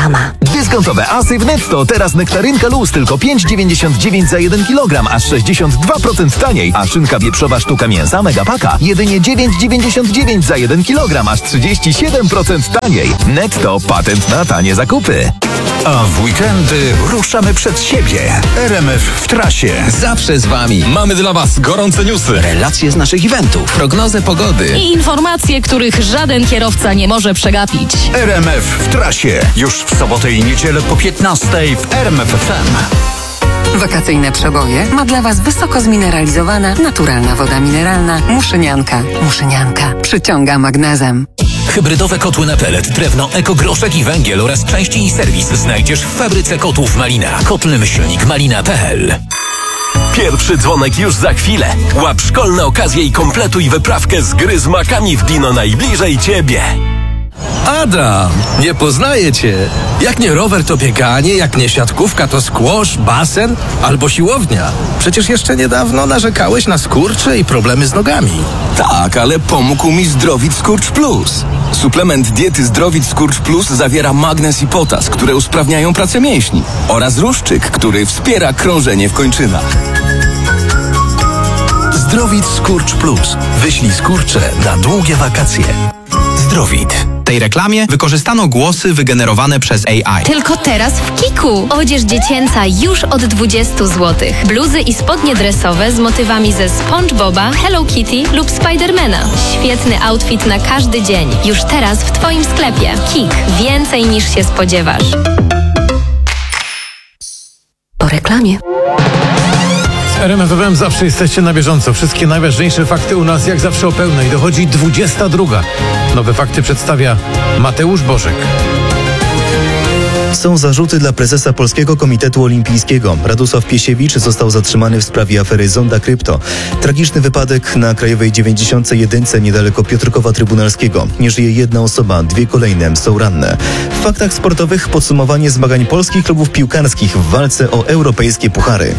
mama. Dyskontowe asy w Netto. Teraz nektarynka luz tylko 5,99 za 1 kg, aż 62% taniej. A szynka wieprzowa sztuka mięsa Megapaka jedynie 9,99 za 1 kg, aż 37% taniej. Netto, patent na tanie zakupy. A w weekendy ruszamy przed siebie. RMF w trasie. Zawsze z wami. Mamy dla was gorące newsy, relacje z naszych eventów, prognozę pogody i informacje, których żaden kierowca nie może przegapić. RMF w trasie. Już w sobotę i niedzielę po 15:00 w RMF FM. Wakacyjne przeboje ma dla Was wysoko zmineralizowana, naturalna woda mineralna Muszynianka. Muszynianka przyciąga magnezem. Hybrydowe kotły na pelet, drewno, ekogroszek i węgiel oraz części i serwis znajdziesz w fabryce kotłów Malina. Kotly-malina.pl. Pierwszy dzwonek już za chwilę. Łap szkolne okazje i kompletuj wyprawkę z gry z makami w kino najbliżej ciebie. Adam, nie poznaję cię. Jak nie rower, to bieganie, jak nie siatkówka, to squash, basen albo siłownia. Przecież jeszcze niedawno narzekałeś na skurcze i problemy z nogami. Tak, ale pomógł mi Zdrowit Skurcz Plus. Suplement diety Zdrowit Skurcz Plus zawiera magnez i potas, które usprawniają pracę mięśni, oraz ruszczyk, który wspiera krążenie w kończynach. Zdrowit Skurcz Plus. Wyślij skurcze na długie wakacje. Zdrowit. W tej reklamie wykorzystano głosy wygenerowane przez AI. Tylko teraz w Kiku. Odzież dziecięca już od 20 zł. Bluzy i spodnie dresowe z motywami ze SpongeBoba, Hello Kitty lub Spidermana. Świetny outfit na każdy dzień. Już teraz w Twoim sklepie. Kik. Więcej niż się spodziewasz. Po reklamie. RMF FM zawsze jesteście na bieżąco. Wszystkie najważniejsze fakty u nas jak zawsze o pełnej. Dochodzi 22. Nowe fakty przedstawia Mateusz Bożek. Są zarzuty dla prezesa Polskiego Komitetu Olimpijskiego. Radosław Piesiewicz został zatrzymany w sprawie afery Zonda Krypto. Tragiczny wypadek na Krajowej 91 niedaleko Piotrkowa Trybunalskiego. Nie żyje jedna osoba, 2 kolejne są ranne. W faktach sportowych podsumowanie zmagań polskich klubów piłkarskich w walce o europejskie puchary.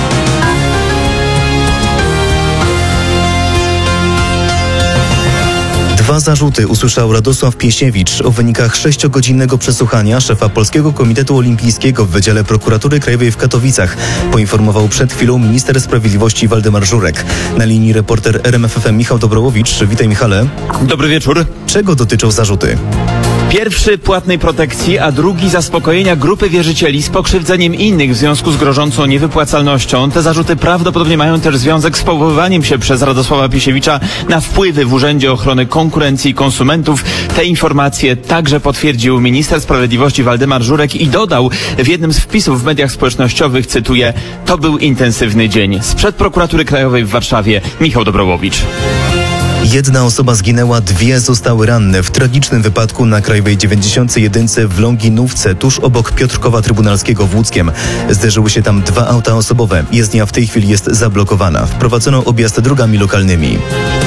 Dwa zarzuty usłyszał Radosław Piesiewicz o wynikach 6-godzinnego przesłuchania szefa Polskiego Komitetu Olimpijskiego w Wydziale Prokuratury Krajowej w Katowicach. Poinformował przed chwilą minister sprawiedliwości Waldemar Żurek. Na linii reporter RMF FM Michał Dobrołowicz. Witaj, Michale. Dobry wieczór. Czego dotyczą zarzuty? Pierwszy płatnej protekcji, a drugi zaspokojenia grupy wierzycieli z pokrzywdzeniem innych w związku z grożącą niewypłacalnością. Te zarzuty prawdopodobnie mają też związek z powoływaniem się przez Radosława Piesiewicza na wpływy w Urzędzie Ochrony Konkurencji i Konsumentów. Te informacje także potwierdził minister sprawiedliwości Waldemar Żurek i dodał w jednym z wpisów w mediach społecznościowych, cytuję: to był intensywny dzień. Sprzed Prokuratury Krajowej w Warszawie Michał Dobrołowicz. Jedna osoba zginęła, 2 zostały ranne w tragicznym wypadku na Krajowej 91 w Longinówce, tuż obok Piotrkowa Trybunalskiego w Łódzkiem. Zderzyły się tam 2 auta osobowe. Jezdnia w tej chwili jest zablokowana. Wprowadzono objazd drogami lokalnymi.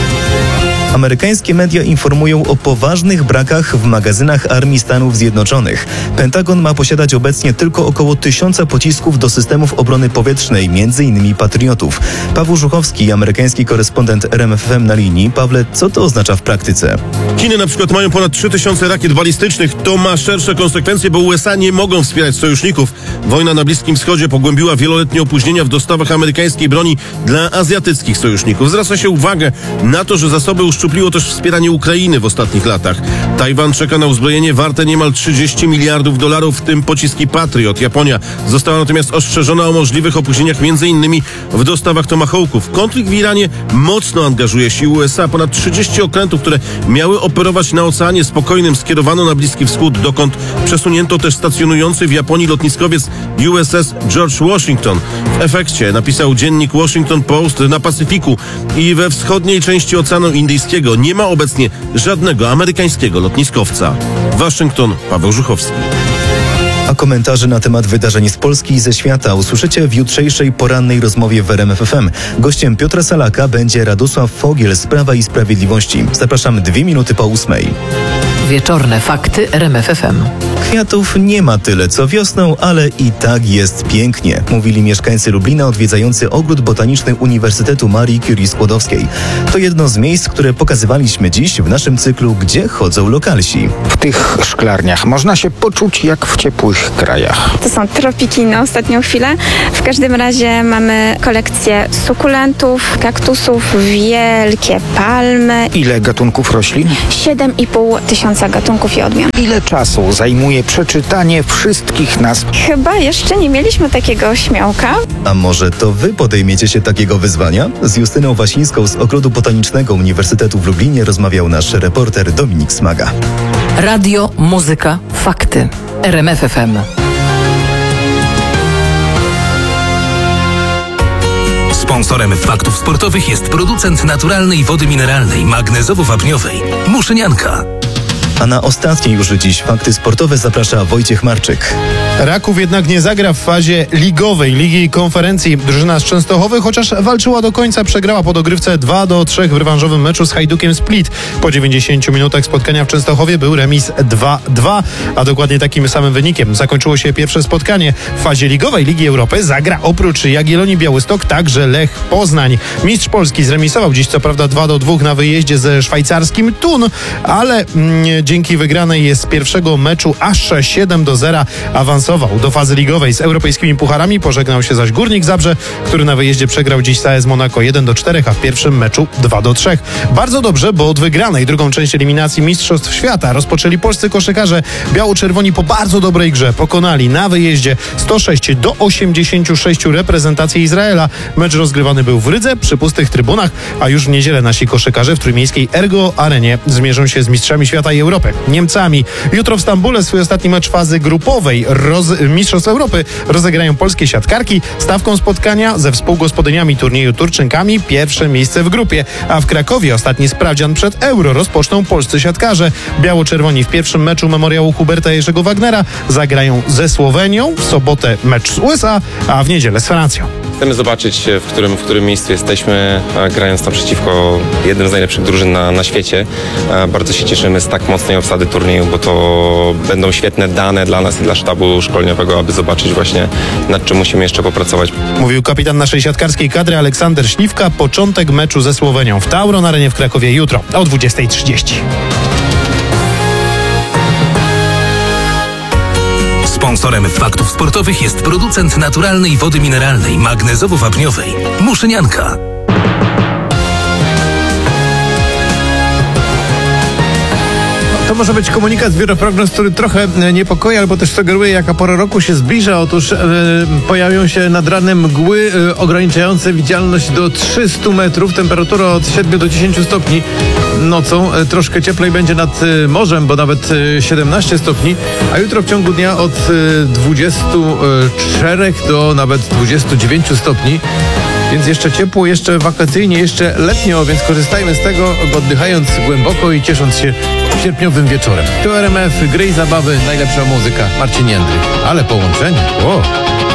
Amerykańskie media informują o poważnych brakach w magazynach Armii Stanów Zjednoczonych. Pentagon ma posiadać obecnie tylko około 1000 pocisków do systemów obrony powietrznej, m.in. Patriotów. Paweł Żuchowski, amerykański korespondent RMFFM na linii. Pawle, co to oznacza w praktyce? Chiny na przykład mają ponad 3000 rakiet balistycznych. To ma szersze konsekwencje, bo USA nie mogą wspierać sojuszników. Wojna na Bliskim Wschodzie pogłębiła wieloletnie opóźnienia w dostawach amerykańskiej broni dla azjatyckich sojuszników. Zwraca się uwagę na to, że zasoby uszczupliło też wspieranie Ukrainy w ostatnich latach. Tajwan czeka na uzbrojenie warte niemal $30 miliardów, w tym pociski Patriot. Japonia została natomiast ostrzeżona o możliwych opóźnieniach m.in. w dostawach Tomahawków. Konflikt w Iranie mocno angażuje siły USA. Ponad 30 okrętów, które miały operować na Oceanie Spokojnym, skierowano na Bliski Wschód, dokąd przesunięto też stacjonujący w Japonii lotniskowiec USS George Washington. W efekcie, napisał dziennik Washington Post, na Pacyfiku i we wschodniej części Oceanu Indyjskiego nie ma obecnie żadnego amerykańskiego lotniskowca. Waszyngton, Paweł Żuchowski. A komentarze na temat wydarzeń z Polski i ze świata usłyszycie w jutrzejszej porannej rozmowie w RMF FM. Gościem Piotra Salaka będzie Radosław Fogiel z Prawa i Sprawiedliwości. Zapraszam 2 minuty po 8. Wieczorne fakty RMF FM. Kwiatów nie ma tyle co wiosną, ale i tak jest pięknie, mówili mieszkańcy Lublina odwiedzający Ogród Botaniczny Uniwersytetu Marii Curie Skłodowskiej. To jedno z miejsc, które pokazywaliśmy dziś w naszym cyklu Gdzie chodzą lokalsi. W tych szklarniach można się poczuć jak w ciepłych krajach. To są tropiki na ostatnią chwilę. W każdym razie mamy kolekcję sukulentów, kaktusów, wielkie palmy. Ile gatunków roślin? 7,5 tysiąca gatunków i odmian. Ile czasu zajmuje przeczytanie wszystkich nazw? Chyba jeszcze nie mieliśmy takiego śmiałka. A może to wy podejmiecie się takiego wyzwania? Z Justyną Wasińską z Ogrodu Botanicznego Uniwersytetu w Lublinie rozmawiał nasz reporter Dominik Smaga. Radio, muzyka, fakty. RMF FM. Sponsorem faktów sportowych jest producent naturalnej wody mineralnej magnezowo-wapniowej Muszynianka. A na ostatnie już dziś fakty sportowe zaprasza Wojciech Marczyk. Raków jednak nie zagra w fazie ligowej Ligi Konferencji. Drużyna z Częstochowy, chociaż walczyła do końca, przegrała po dogrywce 2-3 w rewanżowym meczu z Hajdukiem Split. Po 90 minutach spotkania w Częstochowie był remis 2-2, a dokładnie takim samym wynikiem zakończyło się pierwsze spotkanie. W fazie ligowej Ligi Europy zagra oprócz Jagiellonii Białystok także Lech Poznań. Mistrz Polski zremisował dziś co prawda 2-2 na wyjeździe ze szwajcarskim Thun, ale dzięki wygranej jest z pierwszego meczu aż 7-0 awansował do fazy ligowej. Z europejskimi pucharami pożegnał się zaś Górnik Zabrze, który na wyjeździe przegrał dziś z AS Monaco 1-4, a w pierwszym meczu 2-3. Bardzo dobrze, bo od wygranej drugą część eliminacji Mistrzostw Świata rozpoczęli polscy koszykarze. Biało-czerwoni po bardzo dobrej grze pokonali na wyjeździe 106-86 reprezentację Izraela. Mecz rozgrywany był w Rydze przy pustych trybunach, a już w niedzielę nasi koszykarze w trójmiejskiej Ergo Arenie zmierzą się z mistrzami świata i Europy, Niemcami. Jutro w Stambule swój ostatni mecz fazy grupowej Mistrzostw Europy rozegrają polskie siatkarki. Stawką spotkania ze współgospodyniami turnieju Turczynkami pierwsze miejsce w grupie, a w Krakowie ostatni sprawdzian przed Euro rozpoczną polscy siatkarze. Biało-czerwoni w pierwszym meczu memoriału Huberta Jerzego Wagnera zagrają ze Słowenią, w sobotę mecz z USA, a w niedzielę z Francją. Chcemy zobaczyć, w którym miejscu jesteśmy, grając tam przeciwko jednym z najlepszych drużyn na świecie. Bardzo się cieszymy z tak mocnej obsady turnieju, bo to będą świetne dane dla nas i dla sztabu szkoleniowego, aby zobaczyć właśnie, nad czym musimy jeszcze popracować. Mówił kapitan naszej siatkarskiej kadry Aleksander Śliwka. Początek meczu ze Słowenią w Tauron Arenie w Krakowie jutro o 20:30. Sponsorem faktów sportowych jest producent naturalnej wody mineralnej magnezowo-wapniowej Muszynianka. To może być komunikat z Biura Prognoz, który trochę niepokoi, albo też sugeruje, jaka pora roku się zbliża. Otóż pojawią się nad ranem mgły ograniczające widzialność do 300 metrów, temperatura od 7 do 10 stopni. Nocą troszkę cieplej będzie nad morzem, bo nawet 17 stopni, a jutro w ciągu dnia od 24 do nawet 29 stopni. Więc jeszcze ciepło, jeszcze wakacyjnie, jeszcze letnio, więc korzystajmy z tego, oddychając głęboko i ciesząc się sierpniowym wieczorem. Tu RMF, gry i zabawy, najlepsza muzyka. Marcin Jędryk. Ale połączenie. Wow.